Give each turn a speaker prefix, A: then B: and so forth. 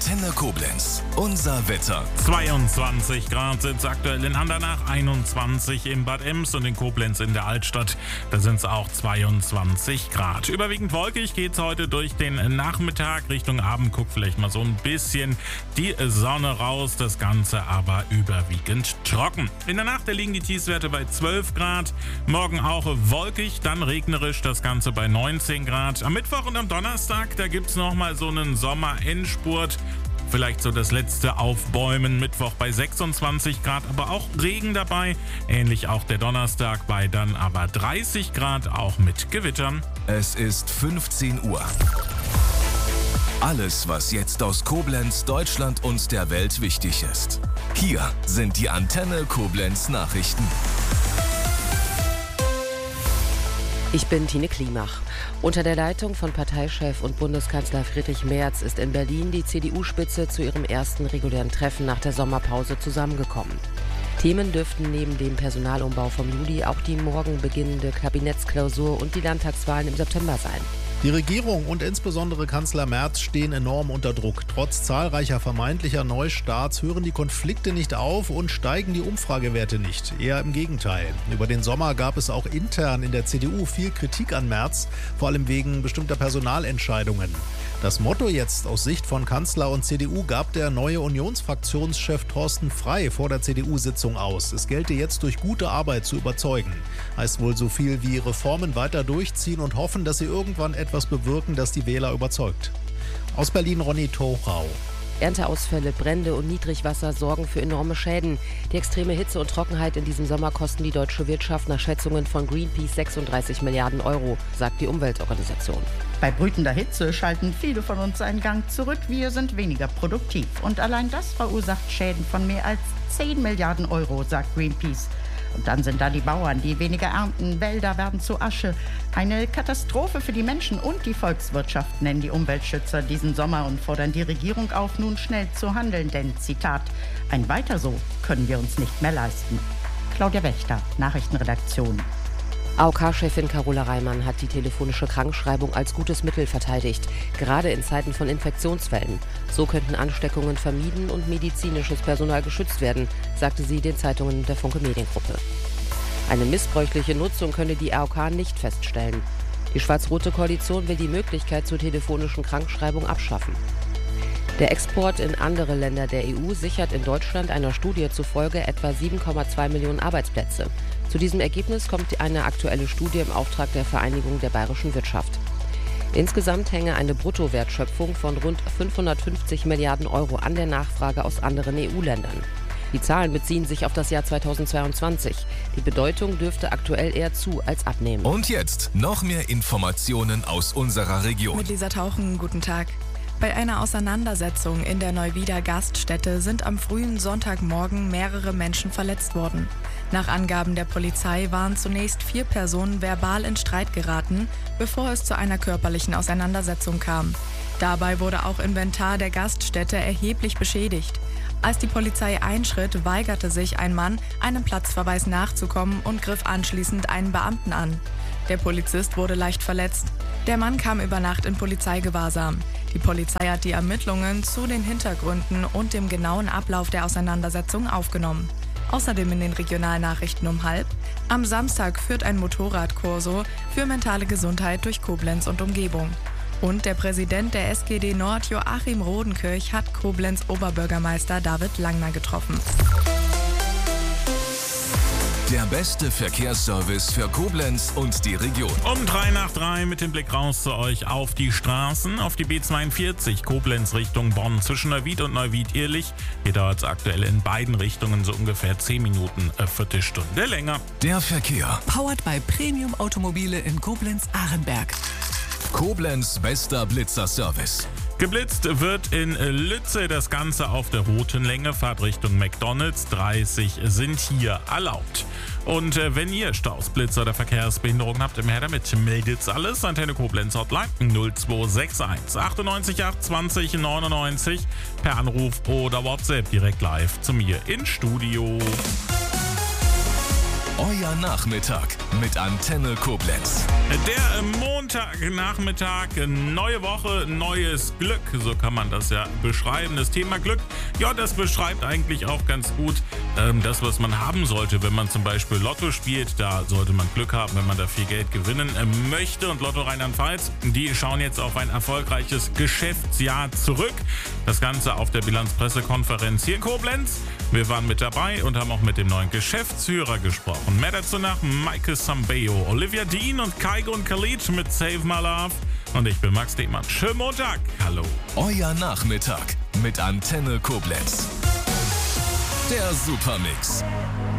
A: Antenne Koblenz. Unser Wetter.
B: 22 Grad sind es aktuell in Andernach, 21 in Bad Ems und in Koblenz in der Altstadt. Da sind es auch 22 Grad. Überwiegend wolkig geht es heute durch den Nachmittag. Richtung Abend guckt vielleicht mal so ein bisschen die Sonne raus. Das Ganze aber überwiegend trocken. In der Nacht liegen die Tiefstwerte bei 12 Grad. Morgen auch wolkig, dann regnerisch. Das Ganze bei 19 Grad. Am Mittwoch und am Donnerstag, da gibt es nochmal so einen Sommerendspurt. Vielleicht so das letzte Aufbäumen. Mittwoch bei 26 Grad, aber auch Regen dabei. Ähnlich auch der Donnerstag bei dann aber 30 Grad, auch mit Gewittern.
A: Es ist 15 Uhr. Alles, was jetzt aus Koblenz, Deutschland und der Welt wichtig ist. Hier sind die Antenne Koblenz Nachrichten.
C: Ich bin Tine Klimach. Unter der Leitung von Parteichef und Bundeskanzler Friedrich Merz ist in Berlin die CDU-Spitze zu ihrem ersten regulären Treffen nach der Sommerpause zusammengekommen. Themen dürften neben dem Personalumbau vom Juli auch die morgen beginnende Kabinettsklausur und die Landtagswahlen im September sein.
D: Die Regierung und insbesondere Kanzler Merz stehen enorm unter Druck. Trotz zahlreicher vermeintlicher Neustarts hören die Konflikte nicht auf und steigen die Umfragewerte nicht. Eher im Gegenteil. Über den Sommer gab es auch intern in der CDU viel Kritik an Merz, vor allem wegen bestimmter Personalentscheidungen. Das Motto jetzt aus Sicht von Kanzler und CDU gab der neue Unionsfraktionschef Thorsten Frey vor der CDU-Sitzung aus. Es gelte jetzt durch gute Arbeit zu überzeugen. Heißt wohl so viel wie Reformen weiter durchziehen und hoffen, dass sie irgendwann etwas bewirken, das die Wähler überzeugt. Aus Berlin Ronny Thorau.
C: Ernteausfälle, Brände und Niedrigwasser sorgen für enorme Schäden. Die extreme Hitze und Trockenheit in diesem Sommer kosten die deutsche Wirtschaft nach Schätzungen von Greenpeace 36 Milliarden Euro, sagt die Umweltorganisation.
E: Bei brütender Hitze schalten viele von uns einen Gang zurück. Wir sind weniger produktiv. Und allein das verursacht Schäden von mehr als 10 Milliarden Euro, sagt Greenpeace. Und dann sind da die Bauern, die weniger ernten, Wälder werden zu Asche. Eine Katastrophe für die Menschen und die Volkswirtschaft, nennen die Umweltschützer diesen Sommer und fordern die Regierung auf, nun schnell zu handeln. Denn, Zitat, ein Weiter so können wir uns nicht mehr leisten. Claudia Wächter, Nachrichtenredaktion.
C: AOK-Chefin Carola Reimann hat die telefonische Krankschreibung als gutes Mittel verteidigt, gerade in Zeiten von Infektionswellen. So könnten Ansteckungen vermieden und medizinisches Personal geschützt werden, sagte sie den Zeitungen der Funke Mediengruppe. Eine missbräuchliche Nutzung könne die AOK nicht feststellen. Die schwarz-rote Koalition will die Möglichkeit zur telefonischen Krankschreibung abschaffen. Der Export in andere Länder der EU sichert in Deutschland einer Studie zufolge etwa 7,2 Millionen Arbeitsplätze. Zu diesem Ergebnis kommt eine aktuelle Studie im Auftrag der Vereinigung der bayerischen Wirtschaft. Insgesamt hänge eine Bruttowertschöpfung von rund 550 Milliarden Euro an der Nachfrage aus anderen EU-Ländern. Die Zahlen beziehen sich auf das Jahr 2022. Die Bedeutung dürfte aktuell eher zu als abnehmen.
A: Und jetzt noch mehr Informationen aus unserer Region.
F: Mit Lisa Tauchen, guten Tag. Bei einer Auseinandersetzung in der Neuwieder Gaststätte sind am frühen Sonntagmorgen mehrere Menschen verletzt worden. Nach Angaben der Polizei waren zunächst 4 Personen verbal in Streit geraten, bevor es zu einer körperlichen Auseinandersetzung kam. Dabei wurde auch Inventar der Gaststätte erheblich beschädigt. Als die Polizei einschritt, weigerte sich ein Mann, einem Platzverweis nachzukommen und griff anschließend einen Beamten an. Der Polizist wurde leicht verletzt. Der Mann kam über Nacht in Polizeigewahrsam. Die Polizei hat die Ermittlungen zu den Hintergründen und dem genauen Ablauf der Auseinandersetzung aufgenommen. Außerdem in den Regionalnachrichten um 12:30. Am Samstag führt ein Motorradkorso für mentale Gesundheit durch Koblenz und Umgebung. Und der Präsident der SGD Nord, Joachim Rodenkirch, hat Koblenz Oberbürgermeister David Langner getroffen.
A: Der beste Verkehrsservice für Koblenz und die Region.
B: Um 3 mit dem Blick raus zu euch auf die Straßen, auf die B42 Koblenz Richtung Bonn zwischen Neuwied und Neuwied-Irlich. Hier dauert es aktuell in beiden Richtungen so ungefähr 10 Minuten, eine Viertelstunde länger.
A: Der Verkehr.
G: Powered by Premium Automobile in Koblenz-Ahrenberg.
A: Koblenz bester Blitzer-Service.
B: Geblitzt wird in Lütze, das Ganze auf der roten Länge, Fahrtrichtung McDonald's, 30 sind hier erlaubt. Und wenn ihr Staus, Blitzer oder Verkehrsbehinderungen habt, immer her damit, meldet's alles. Antenne Koblenz Hotline 0261 98 820 99 per Anruf oder WhatsApp direkt live zu mir ins Studio.
A: Euer Nachmittag mit Antenne Koblenz.
B: Der Montagnachmittag, neue Woche, neues Glück, so kann man das ja beschreiben. Das Thema Glück, ja, das beschreibt eigentlich auch ganz gut das, was man haben sollte, wenn man zum Beispiel Lotto spielt. Da sollte man Glück haben, wenn man da viel Geld gewinnen möchte. Und Lotto Rheinland-Pfalz, die schauen jetzt auf ein erfolgreiches Geschäftsjahr zurück. Das Ganze auf der Bilanzpressekonferenz hier in Koblenz. Wir waren mit dabei und haben auch mit dem neuen Geschäftsführer gesprochen. Mehr dazu nach Maike Sambeo, Olivia Dean und Kaigo und Khalid mit Save My Love. Und ich bin Max Demann. Schönen Montag. Hallo.
A: Euer Nachmittag mit Antenne Koblenz. Der Supermix.